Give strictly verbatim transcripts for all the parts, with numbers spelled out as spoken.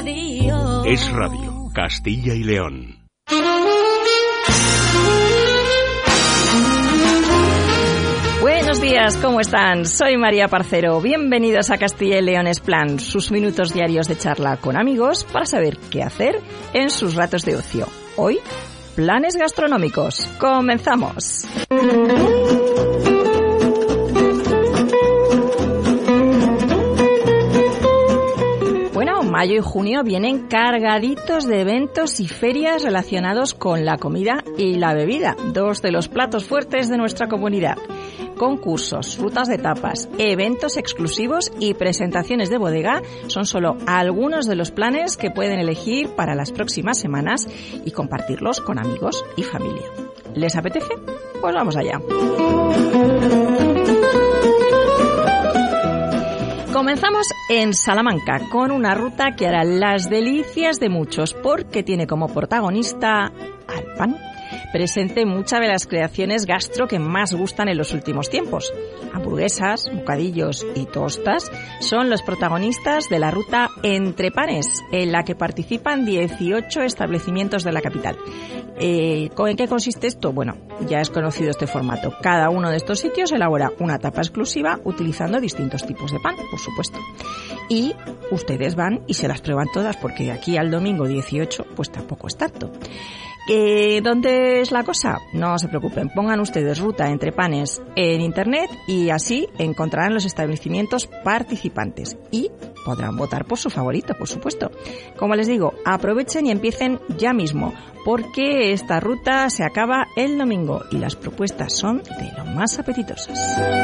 radio. Es Radio Castilla y León. Buenos días, ¿cómo están? Soy María Parcero. Bienvenidos a Castilla y León es Plan, sus minutos diarios de charla con amigos para saber qué hacer en sus ratos de ocio. Hoy, planes gastronómicos. ¡Comenzamos! Bueno, mayo y junio vienen cargaditos de eventos y ferias relacionados con la comida y la bebida, dos de los platos fuertes de nuestra comunidad. Concursos, rutas de tapas, eventos exclusivos y presentaciones de bodega son solo algunos de los planes que pueden elegir para las próximas semanas y compartirlos con amigos y familia. ¿Les apetece? Pues vamos allá. Comenzamos en Salamanca con una ruta que hará las delicias de muchos porque tiene como protagonista al pan. Presente muchas de las creaciones gastro que más gustan en los últimos tiempos. Hamburguesas, bocadillos y tostas son los protagonistas de la ruta Entre Panes, en la que participan dieciocho establecimientos de la capital. Eh, ¿En qué consiste esto? Bueno, ya es conocido este formato. Cada uno de estos sitios elabora una tapa exclusiva utilizando distintos tipos de pan, por supuesto. Y ustedes van y se las prueban todas porque de aquí al domingo dieciocho pues tampoco es tanto. ¿Eh, ¿Dónde es la cosa? No se preocupen, pongan ustedes ruta Entre Panes en internet y así encontrarán los establecimientos participantes y podrán votar por su favorito, por supuesto. Como les digo, aprovechen y empiecen ya mismo porque esta ruta se acaba el domingo y las propuestas son de lo más apetitosas.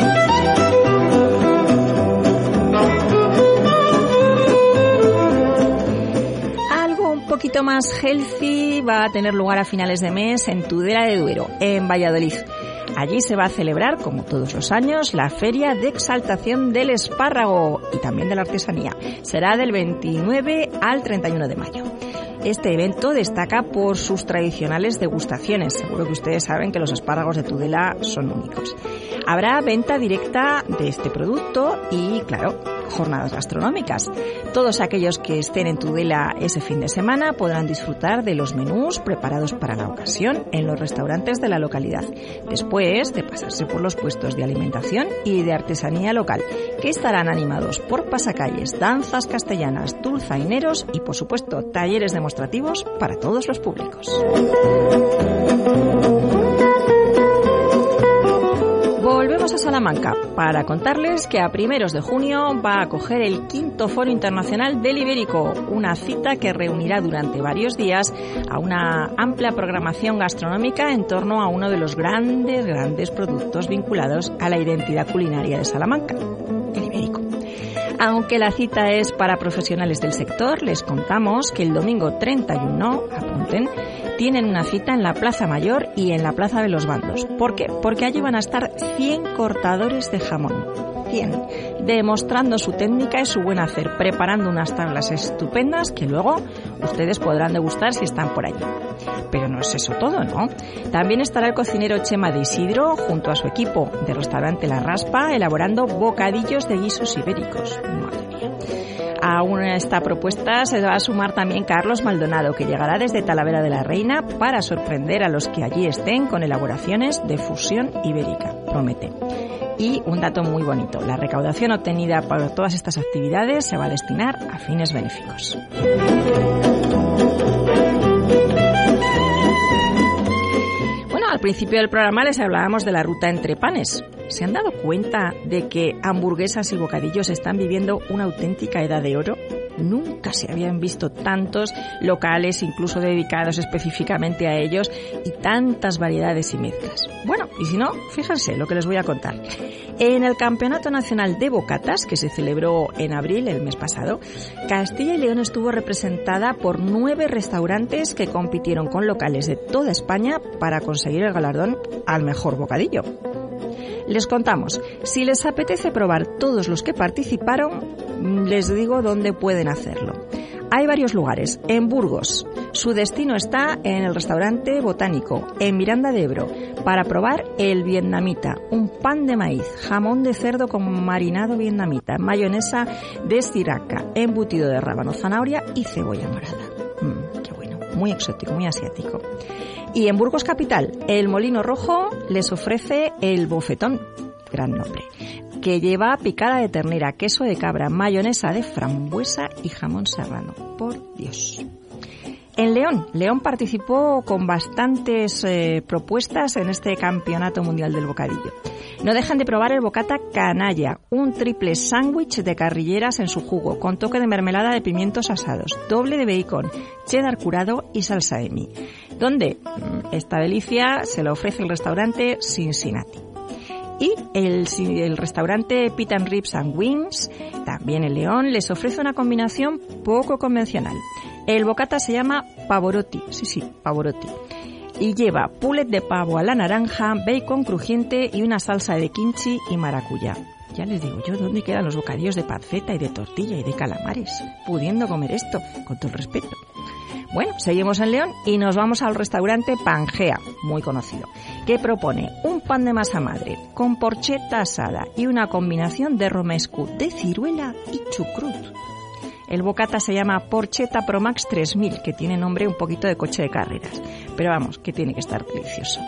Un poquito más healthy va a tener lugar a finales de mes en Tudela de Duero, en Valladolid. Allí se va a celebrar, como todos los años, la Feria de Exaltación del Espárrago y también de la Artesanía. Será del veintinueve al treinta y uno de mayo. Este evento destaca por sus tradicionales degustaciones. Seguro que ustedes saben que los espárragos de Tudela son únicos. Habrá venta directa de este producto y, claro, jornadas gastronómicas. Todos aquellos que estén en Tudela ese fin de semana podrán disfrutar de los menús preparados para la ocasión en los restaurantes de la localidad, después de pasarse por los puestos de alimentación y de artesanía local, que estarán animados por pasacalles, danzas castellanas, dulzaineros y, por supuesto, talleres demostrativos para todos los públicos. Volvemos a Salamanca para contarles que a primeros de junio va a acoger el quinto Foro Internacional del Ibérico, una cita que reunirá durante varios días a una amplia programación gastronómica en torno a uno de los grandes, grandes productos vinculados a la identidad culinaria de Salamanca, el ibérico. Aunque la cita es para profesionales del sector, les contamos que el domingo treinta y uno, apunten, tienen una cita en la Plaza Mayor y en la Plaza de los Bandos. ¿Por qué? Porque allí van a estar cien cortadores de jamón. cien, demostrando su técnica y su buen hacer, preparando unas tablas estupendas que luego ustedes podrán degustar si están por allí. Pero no es eso todo, ¿no? También estará el cocinero Chema de Isidro junto a su equipo de restaurante La Raspa elaborando bocadillos de guisos ibéricos. Madre mía. A esta propuesta se va a sumar también Carlos Maldonado, que llegará desde Talavera de la Reina para sorprender a los que allí estén con elaboraciones de fusión ibérica. Promete. Y un dato muy bonito, la recaudación obtenida por todas estas actividades se va a destinar a fines benéficos. Bueno, al principio del programa les hablábamos de la ruta Entre Panes. ¿Se han dado cuenta de que hamburguesas y bocadillos están viviendo una auténtica edad de oro? Nunca se habían visto tantos locales, incluso dedicados específicamente a ellos, y tantas variedades y mezclas. Bueno, y si no, fíjense lo que les voy a contar. En el Campeonato Nacional de Bocatas, que se celebró en abril, el mes pasado, Castilla y León estuvo representada por nueve restaurantes que compitieron con locales de toda España para conseguir el galardón al mejor bocadillo. Les contamos, si les apetece probar todos los que participaron, les digo dónde pueden hacerlo. Hay varios lugares. En Burgos, su destino está en el restaurante Botánico, en Miranda de Ebro, para probar el vietnamita, un pan de maíz, jamón de cerdo con marinado vietnamita, mayonesa de Sriracha, embutido de rábano, zanahoria y cebolla morada. Mm, qué bueno, muy exótico, muy asiático. Y en Burgos Capital, el Molino Rojo les ofrece el bofetón, gran nombre, que lleva picada de ternera, queso de cabra, mayonesa de frambuesa y jamón serrano. Por Dios. En León, León participó con bastantes eh, propuestas en este Campeonato Mundial del Bocadillo. No dejan de probar el bocata canalla, un triple sándwich de carrilleras en su jugo, con toque de mermelada de pimientos asados, doble de bacon, cheddar curado y salsa Emi. Donde esta delicia se la ofrece el restaurante Cincinnati. Y el, el restaurante Pit and Ribs and Wings, también en León, les ofrece una combinación poco convencional. El bocata se llama Pavorotti, sí, sí, Pavorotti, y lleva pulet de pavo a la naranja, bacon crujiente y una salsa de kimchi y maracuyá. Ya les digo yo, ¿dónde quedan los bocadillos de panceta y de tortilla y de calamares? Pudiendo comer esto, con todo el respeto. Bueno, seguimos en León y nos vamos al restaurante Pangea, muy conocido, que propone un pan de masa madre con porcheta asada y una combinación de romesco de ciruela y chucrut. El bocata se llama Porchetta Promax tres mil, que tiene nombre un poquito de coche de carreras, pero vamos, que tiene que estar delicioso.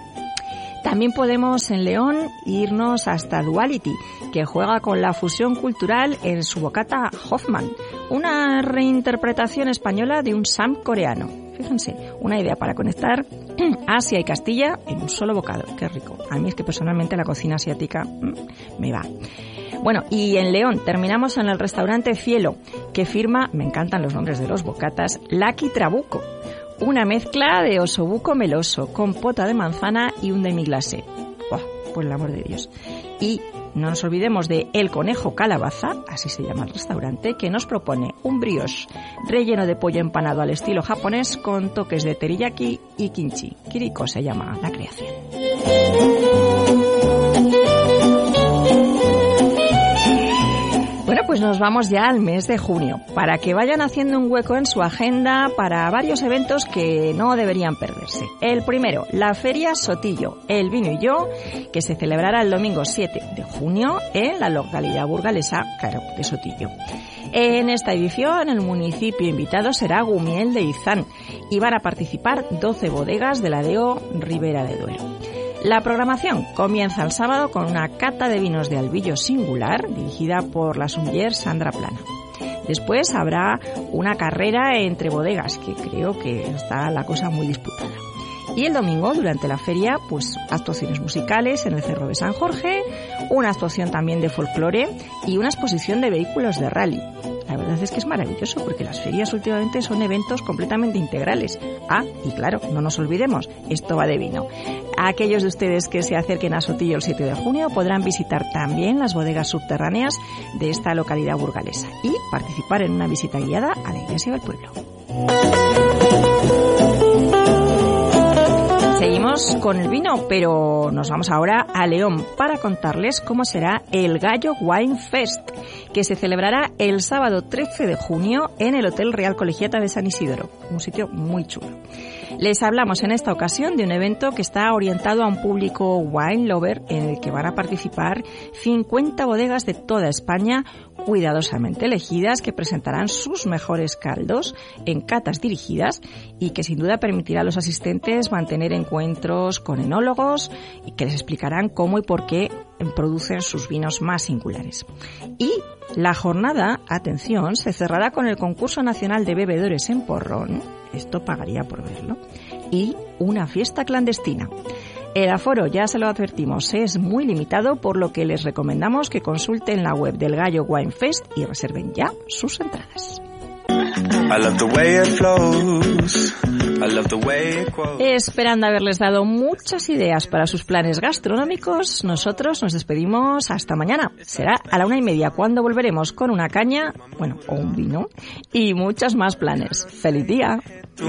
También podemos en León irnos hasta Duality, que juega con la fusión cultural en su bocata Hoffman, una reinterpretación española de un sam coreano. Fíjense, una idea para conectar Asia y Castilla en un solo bocado. Qué rico. A mí es que personalmente la cocina asiática mmm, me va. Bueno, y en León terminamos en el restaurante Cielo, que firma, me encantan los nombres de los bocatas, Lucky Trabuco. Una mezcla de osobuco meloso, compota de manzana y un demi-glacé. ¡Oh, por el amor de Dios! Y no nos olvidemos de El Conejo Calabaza, así se llama el restaurante, que nos propone un brioche relleno de pollo empanado al estilo japonés con toques de teriyaki y kimchi. Kiriko se llama la creación. Bueno, pues nos vamos ya al mes de junio, para que vayan haciendo un hueco en su agenda para varios eventos que no deberían perderse. El primero, la Feria Sotillo, El Vino y Yo, que se celebrará el domingo siete de junio en la localidad burgalesa, claro, de Sotillo. En esta edición, el municipio invitado será Gumiel de Izán y van a participar doce bodegas de la D O Ribera de Duero. La programación comienza el sábado con una cata de vinos de albillo singular dirigida por la sommelier Sandra Plana. Después habrá una carrera entre bodegas, que creo que está la cosa muy disputada. Y el domingo, durante la feria, pues actuaciones musicales en el Cerro de San Jorge, una actuación también de folclore y una exposición de vehículos de rally. La verdad es que es maravilloso porque las ferias últimamente son eventos completamente integrales. Ah, y claro, no nos olvidemos, esto va de vino. Aquellos de ustedes que se acerquen a Sotillo el siete de junio podrán visitar también las bodegas subterráneas de esta localidad burgalesa y participar en una visita guiada a la iglesia del pueblo. Seguimos con el vino, pero nos vamos ahora a León para contarles cómo será el Gallo Wine Fest, que se celebrará el sábado trece de junio en el Hotel Real Colegiata de San Isidro, un sitio muy chulo. Les hablamos en esta ocasión de un evento que está orientado a un público wine lover en el que van a participar cincuenta bodegas de toda España cuidadosamente elegidas que presentarán sus mejores caldos en catas dirigidas y que sin duda permitirá a los asistentes mantener encuentros con enólogos y que les explicarán cómo y por qué producen sus vinos más singulares. Y la jornada, atención, se cerrará con el concurso nacional de bebedores en porrón, esto pagaría por verlo, y una fiesta clandestina. El aforo, ya se lo advertimos, es muy limitado, por lo que les recomendamos que consulten la web del Gallo Wine Fest y reserven ya sus entradas. Esperando haberles dado muchas ideas para sus planes gastronómicos, nosotros nos despedimos hasta mañana. Será a la una y media cuando volveremos con una caña, bueno, o un vino, y muchos más planes. ¡Feliz día!